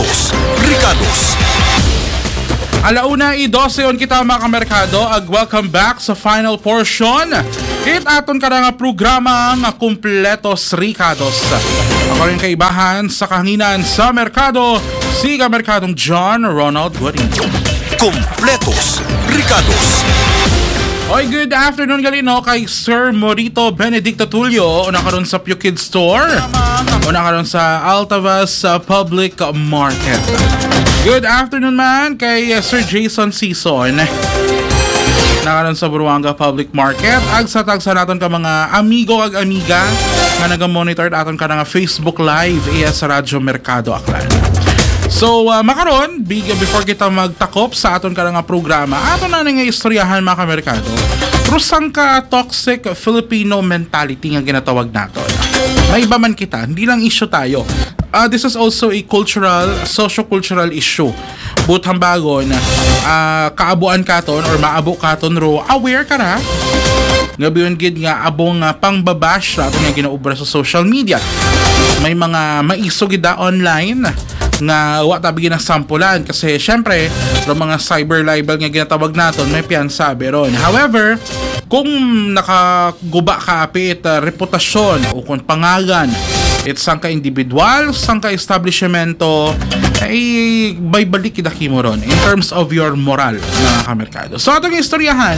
Kumpletos, Ricados. Alauna i-12 on kita mga kamerkado, welcome back sa final portion. It aton ka nga programa nga Kumpletos Ricados. Ako rin kaibahan sa kahanginan sa merkado, si kamerkadong John Ronald Guarin. Kumpletos, Ricados. Oy, good afternoon galino kay Sir Morito Benedicto Tulio. Una karon sa Pew Kids Store. Una karon sa Altavas Public Market. Good afternoon man kay Sir Jason Season. Nakaroon sa Buruanga Public Market. Agsa-tagsa naton ka mga amigo ag amiga nga naga-monitor aton ka nga Facebook Live sa Radyo Mercado Aklan. So, makaron, before kita magtakop sa aton ka nga programa, aton na nga istoryahan mga kamerkado, rusang ka toxic Filipino mentality nga ginatawag naton. May iba man kita, hindi lang issue tayo. This is also a socio-cultural issue. Butang bagon, kaabuan katon or maabo katon ro, aware ka na. Ngayon gid nga abong pangbabash aton nga ginaubra sa social media. May mga maisog gida online nga wa tabi na sampulan kasi syempre ro mga cyber libel nga ginatawag naton may piyansa beron. However, kung nakaguba ka apit reputasyon o kung pangalan sang ka individual, sang ka establishmento ay baybalik kidaki mo ron in terms of your moral mga kamerkado. So atong istoryahan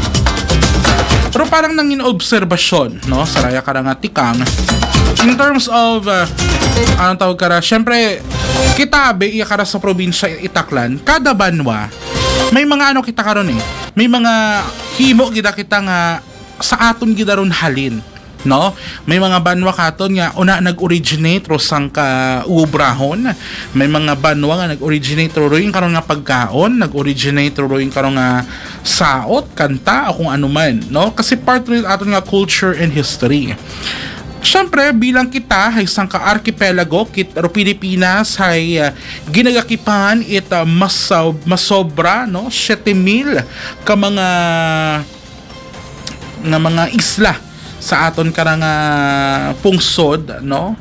pero parang nangin obserbasyon no sa raya ka nga tikang in terms of anong tawag ka syempre kitabe iya kara sa probinsya Itaklan kada banwa may mga ano kita karon may mga himo kita nga sa aton gida ron halin no may mga banwa katon nga una nag-originate ro sang ka ubrahon may mga banwa nga nag-originate ro yung karon nga pagkaon nag-originate ro yung karon nga saot kanta o kung ano man no kasi part rin aton nga culture and history. Siyempre, bilang kita ay isang ka-archipelago, ro Pilipinas ay ginagakipan masobra, no? 7,000 ka mga isla sa aton karang pungsod, no?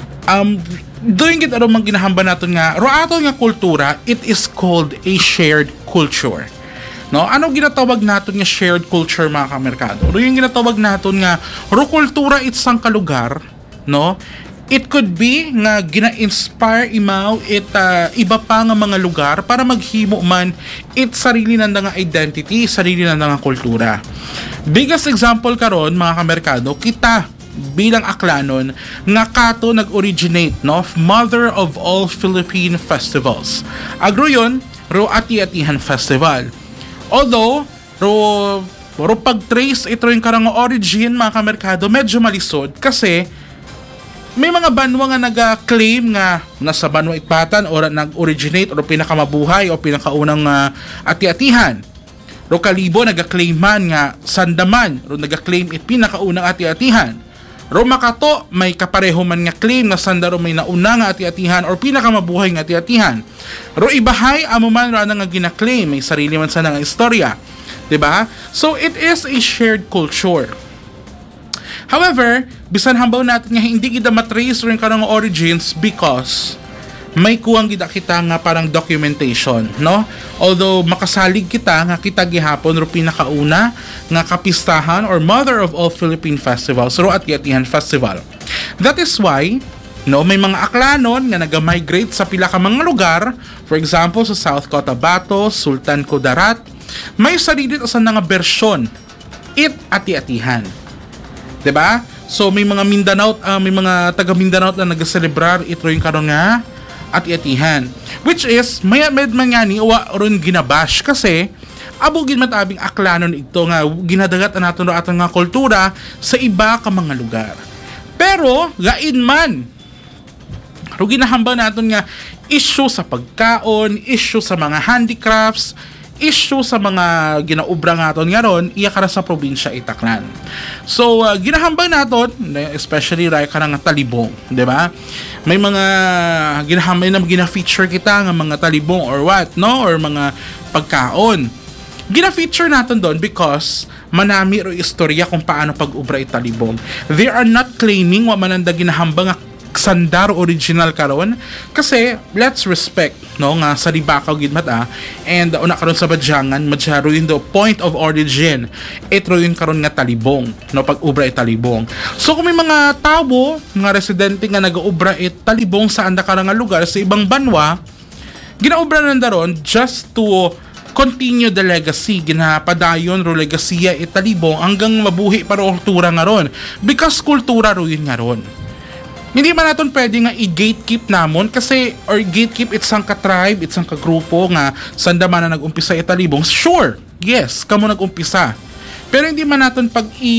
Doing it mang ginahamba naton nga, ro aton nga kultura, it is called a shared culture. No, ano ginatawag naton nga shared culture mga kamerkado? Ro yung ginatawag naton nga ro kultura isang kalugar, no? It could be nga gina-inspire imaw iba pa nga mga lugar para maghimo man sarili nanda nga identity, sarili nanda nga kultura. Biggest example karon mga kamerkado, kita bilang Aklanon nga kato nag-originate no mother of all Philippine festivals. Agro yon ro Ati-Atihan Festival. Although, ro pag-trace ito yung karang origin mga kamerkado, medyo malisod kasi may mga banwa nga nag-claim nga nasa Banwa Itbatan o nag-originate o pinakamabuhay o pinakaunang ati-atihan. Ro Kalibo nag-claim man nga Sandaman, ro nag-claim pinakaunang ati-atihan. Ro Makato may kapareho man nga claim na Sandaro may nauna nga ati-atihan or pinakamabuhay nga ati-atihan. Ro Ibahay amo man ra nga gina-claim may sarili man sa nga istorya, 'di ba? So it is a shared culture. However, bisan hambaw natin nga hindi kita matrace rin karang origins because may kuwang kita nga parang documentation, no? Although makasalig kita nga kita gihapon ro pinakauna nga kapistahan or mother of all Philippine festivals ro Ati-Atihan Festival. That is why no may mga Aklanon nga naga-migrate sa pila ka mga lugar, for example sa South Cotabato, Sultan Kudarat, may sarili sa nga bersyon Ati-Atihan. 'Di ba? So may mga Mindanao, may mga taga Mindanao na nag-celebrar ito yung karon nga Ati-Atihan, which is may med man nga ni wa ron ginabash kasi abugin matabing Aklanon ito nga ginadagat naton aton nga kultura sa iba ka mga lugar. Pero gain man ro ginahamba naton nga issue sa pagkaon, issue sa mga handicrafts, issue sa mga ginaubra naton nga ron iya kara sa probinsya Itaklan. So ginahambang naton especially ray ka nga talibong, di ba? May mga ginahambay na gina-feature kita nga mga talibong or what, no? Or mga pagkaon. Gina-feature naton doon because manami ro istorya kung paano pag-ubra italibong. They are not claiming wa mananda ginahambang nga sandar original karon kasi let's respect no nga sa Ribakaw gid mata and una karon sa Badyangan madjaro yun the point of origin itro yun karon nga talibong no pag ubra talibong. So kung may mga tawo nga residente nga nagaubra talibong sa anda karang nga lugar sa ibang banwa ginaubra nanda ron just to continue the legacy ginapadayon ro legasiya talibong hanggang mabuhi para kultura nga ron because kultura ro yun nga ron. Hindi man natin pwede nga i-gatekeep namon kasi or gatekeep isang ka-tribe, isang ka-grupo nga sanda man na nag-umpisa talibong. Sure, yes, kamo nag-umpisa. Pero hindi man natin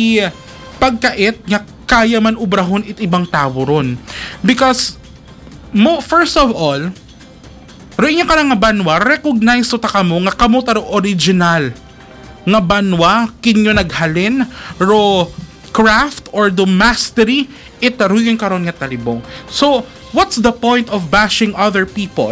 pagkait nga kaya man ubrahon ibang tao ron. Because first of all, rin niya ka nga banwa, recognize to ta kamo nga kamo taro original nga banwa kinyo naghalin ro craft or the mastery itaro yung karon nga talibong. So, what's the point of bashing other people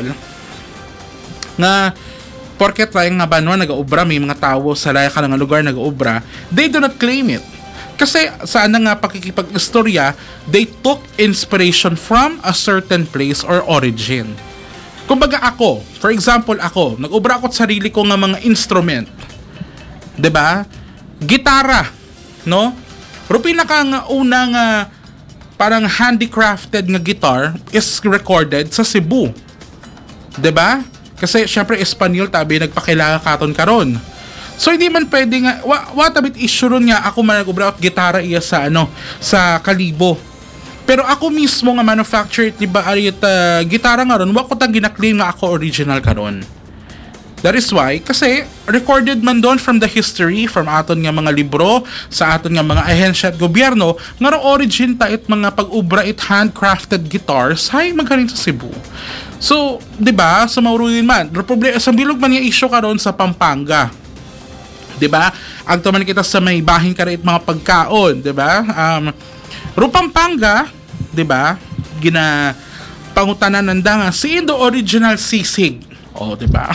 nga porket lang nga banwa nagaubra may mga tawo sa laya ka nga lugar nagaubra, they do not claim it. Kasi saan na nga pakikipag-istorya, they took inspiration from a certain place or origin. Kumbaga ako, for example ako, nag-ubra ako sa sarili ko nga mga instrument. 'Di ba? Gitara, no? Pero pinaka unang parang handicrafted nga guitar is recorded sa Cebu. 'Di ba? Kasi syempre Espanyol tabi nagpakilala karon. So hindi man pwede nga what a bit issue ron nga ako man nag-ubra at gitara iya sa sa Kalibo. Pero ako mismo nga manufacturer ni ba arit gitara nga ron, wa ko ta ginaklaim nga ako original karon. That is why, kasi recorded man doon from the history, from aton nga mga libro, sa aton nga mga ahensya at gobyerno, nga ro origin ta mga pag-ubra handcrafted guitars, hay maghaling sa Cebu. So, di ba, sa mauruyin man, sa bilog man yung issue karon sa Pampanga. Di ba? Agto man kita sa may bahin karit mga pagkaon, di ba? Ro Pampanga, di ba? Pangutanan nanda nga, si Indo original sisig. Oh, di ba?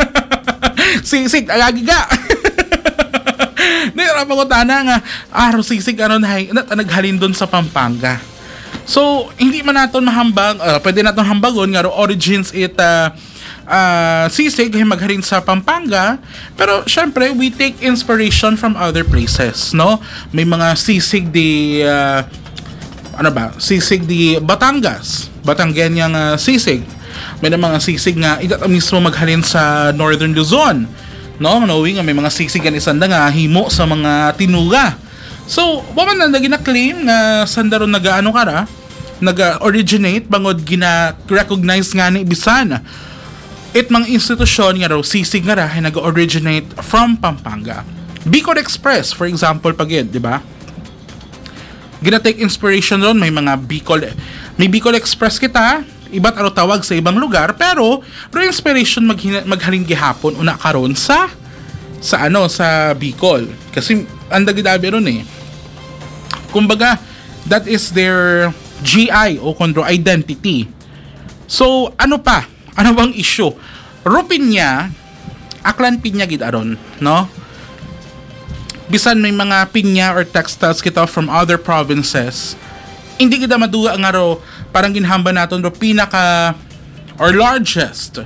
Sisig, alagi ka. Di ra pangutana nga, sisig naghalin doon sa Pampanga. So, hindi man naton mahambang, pwede naton hambagon nga origins sisig maghalin sa Pampanga, pero syempre we take inspiration from other places, no? May mga sisig sisig di Batangas, Batanguenyang sisig. May mga sisig nga mismo maghalin sa Northern Luzon, no? Knowing nga may mga sisig nga isanda nga himo sa mga tinuga. So, waman na gina-claim nga sanda ron nag-originate bangod gina-recognize nga ni bisan. Mga institusyon nga raw sisig nga ay nag-originate from Pampanga. Bicol Express, for example, pagid, di ba? Gina-take inspiration ron, may Bicol Express kita, iba't araw tawag sa ibang lugar, pero inspiration maghalin gihapon una karon sa Bicol. Kasi andagidabi ron kumbaga that is their GI o kondro identity. So ano bang issue? Pinya, aklan pinya gid aron, no? Bisan may mga pinya or textiles kita from other provinces, hindi kita maduga nga parang ginhamba naton pinaka or largest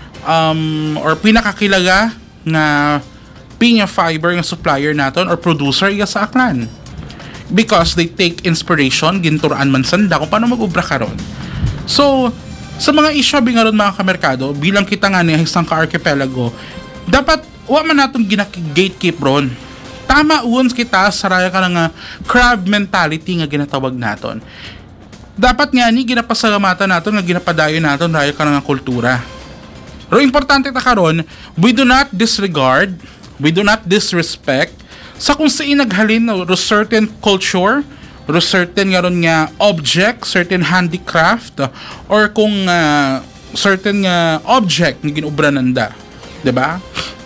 or pinakakilaga nga pinya fiber nga supplier naton or producer iya sa Aklan, because they take inspiration ginturaan man sanda kung paano mag-ubra karon. So sa mga issue nga ron mga kamerkado, bilang kita nga ni isang ka-archipelago, dapat wa man naton gatekeep ron. Tama uons kita sa raya ka nga crab mentality nga ginatawag naton. Dapat nga ni ginapasalamatan naton nga ginapadayon naton raya ka nga kultura. Pero importante ta karon, we do not disregard, we do not disrespect sa kung saan naghalin no certain culture, or certain nga ron nga object, certain handicraft, or kung certain nga object nga ginubra nanda, 'di ba?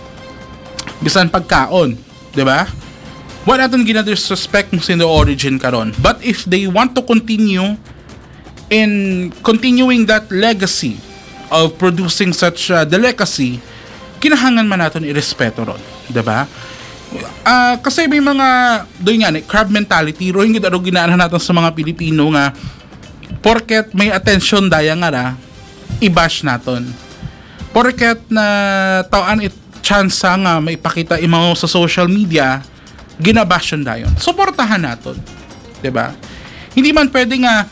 Bisan pagkaon, 'di ba? Wala natin ginadisrespect mo sa origin karon. But if they want to continue in continuing that legacy of producing such delicacy, kinahangan man natin irespeto ron, 'di ba? Kasi may mga doon nga crab mentality ro yung ginaanan natin sa mga Pilipino nga porket may attention daya nga na, i-bash naton. Porket na taan it chance nga maipakita imo sa social media, ginabash yun dayon. Suportahan naton. 'Di ba? Hindi man pwede nga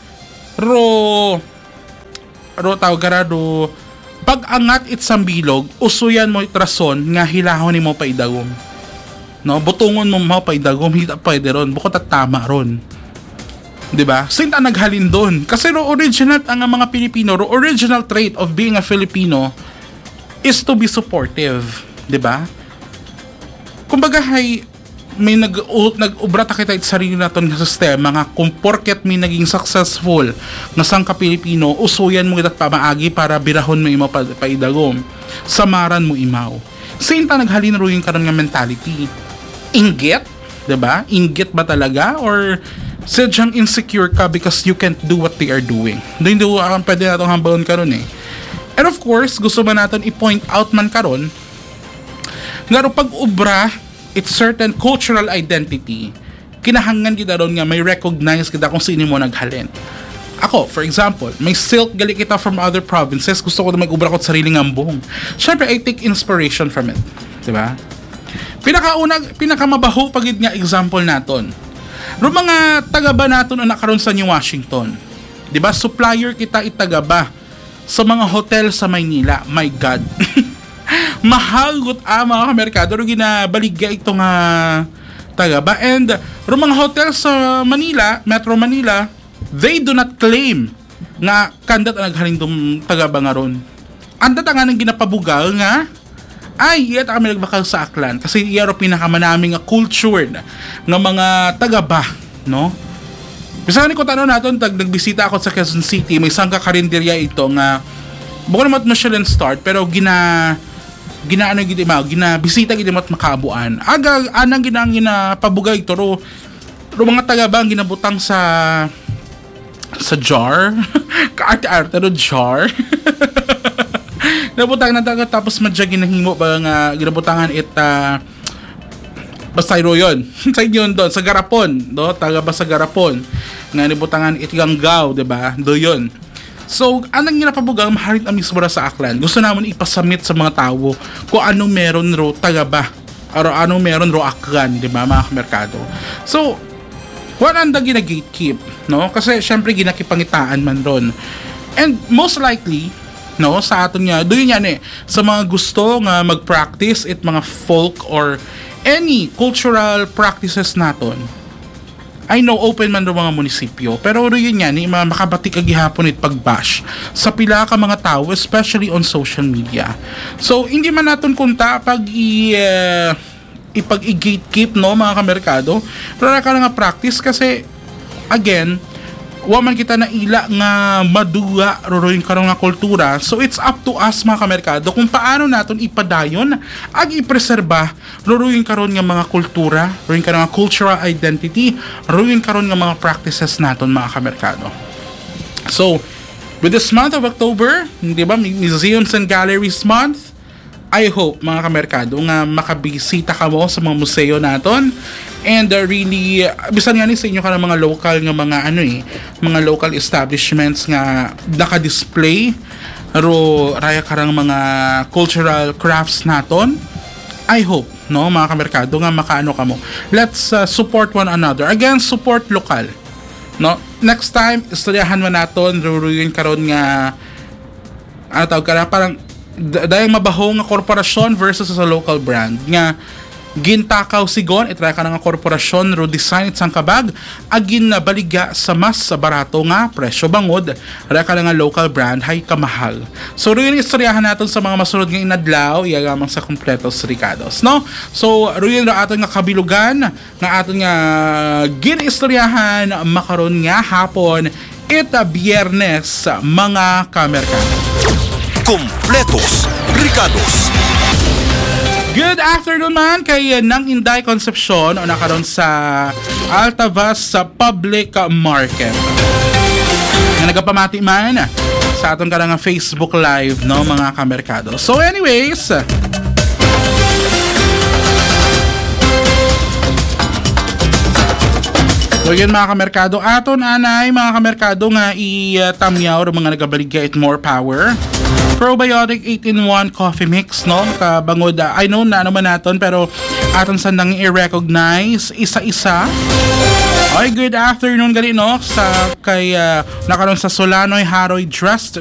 pag-angat itsang bilog, usuyan mo itrason nga hilahon ni mo pa idagom. No, butungon mo pa idagom, hindi pwede ron. Bukod at tama ron. 'Di ba? Sinta naghalin doon. Kasi original ang mga Pilipino, original trait of being a Filipino is to be supportive, 'di ba? Kumbaga may nag-ubra ta kita sa sarili naton nga sistema nga kung porket may naging successful nga sang ka Pilipino, usuyan mo itat pamaagi para birahon mo imo paidagom. Samaran mo imaw. Sinta naghalin ro yung karon nga mentality. Inggit, 'di ba? Inggit ba talaga or sadyang insecure ka because you can't do what they are doing? Hindi ang pwede natong hambalon karon eh. And of course, gusto man natin i-point out man karon nga pag ubra it's certain cultural identity, kinahanglan kita ron nga may recognize kita kung sino mo naghalin. Ako, for example, may silk gali kita from other provinces, gusto ko na mag-ubra ko sa sariling ambong. Syempre, I take inspiration from it. Diba? Pinakamabaho pagid nga example naton. Ro mga taga-ba naton na nakaroon sa New Washington. Diba? Supplier kita itagaba sa mga hotel sa Maynila. My God. Mahagot mga kamerkado ro ginabaligya ito nga tagaba. And ro mga hotel sa Manila, Metro Manila, they do not claim nga kandat ang naghaling tagaba nga ron. Anda ta nga nang ginapabugal nga ay iyat kami nagbakal sa Aklan kasi iya ro pinakamanaming nga cultured nga mga tagaba, no? Bisa ni ko tanong naton nagbisita ako sa Quezon City, may isang kakarinderya ito nga bukod naman Michelin start pero ginabisita gid mat makaabuan. Aga anang ginapabugay ito ro mga taga-bang ginabutang sa jar. Kaarte-arte ro jar. Nabutang na taga tapos madya ginahimo ba nga ginabutangan basta iro yun. Sa inyo doon sa Garapon, do taga ba sa Garapon nga nibutangan itganggaw, di ba? Do yun. So, anong ginapabugang maharit ang mismo sa Aklan? Gusto naman ipasamit sa mga tao kung anong meron ro tagaba o anong meron ro Aklan, di ba, mga kamerkado? So, wala ang gina-gatekeep, no? Kasi, syempre, ginakipangitaan man ron. And most likely, no, sa aton nga, doon yan sa mga gusto nga mag-practice it mga folk or any cultural practices naton, I know open man ro mga munisipyo, pero yun yan, makabati ka gihapon it pag-bash sa pila ka mga tao, especially on social media. So, hindi man natin kunta pag ipag-gatekeep, no, mga kamerkado, pero ka nga practice kasi, again, waman kita na ila nga maduga roroyin karong nga kultura. So it's up to us mga kamerkado kung paano naton ipadayon ag ipreserba roroyin karon nga mga kultura, roroyin karon nga cultural identity, roroyin karon nga mga practices naton mga kamerkado. So with this month of October, di ba, Museums and Galleries Month, I hope mga kamerkado nga makabisita ka mo sa mga museo naton. And really, bisan nga ni sa inyo ka ng mga local nga mga mga local establishments nga naka-display raya karang mga cultural crafts naton. I hope, no, mga kamerkado nga makaano ka mo. Let's support one another. Again, support local. No? Next time, istoryahan mo naton ruruyin karon nga parang dahil mabaho nga korporasyon versus sa local brand nga gintakaw sigon itry ka nga korporasyon ro design itsang kabag agin na baligya sa mas barato nga presyo bangod ra ka nga local brand hay kamahal. So ro yung istoryahan natin sa mga masunod nga inadlaw iyagamang sa Completos Ricados, no? So ro yung aton nga kabilugan nga aton nga ginistoryahan makaron nga hapon ita Biyernes mga kamerkado. Completos Ricados. Good afternoon man kay Nang Inday Concepcion o nakaroon sa Altavas sa Public Market. Nga nagapamati man sa aton ka nga Facebook Live, no, mga kamerkado. So anyways, So yun mga kamerkado, aton anay mga kamerkado nga itamyaw ro mga nagabaligya it more power. Probiotic 8-in-1 coffee mix, no? Kabangod, I know na naman naton pero aton sandang i-recognize isa-isa. Ay, good afternoon gali, no? Sa kay nakaroon sa Solanoy Haroy Trust